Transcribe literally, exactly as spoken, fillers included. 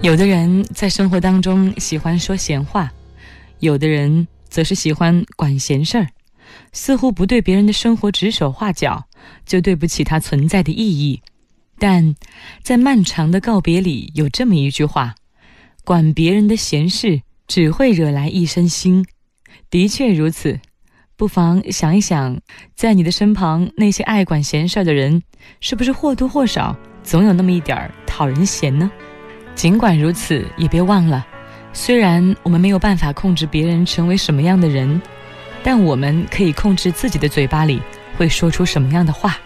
有的人在生活当中喜欢说闲话，有的人则是喜欢管闲事儿，似乎不对别人的生活指手画脚，就对不起它存在的意义。但在漫长的告别里，有这么一句话：管别人的闲事，只会惹来一身腥。的确如此，不妨想一想，在你的身旁那些爱管闲事的人，是不是或多或少总有那么一点讨人嫌呢？尽管如此，也别忘了，虽然我们没有办法控制别人成为什么样的人，但我们可以控制自己的嘴巴里会说出什么样的话。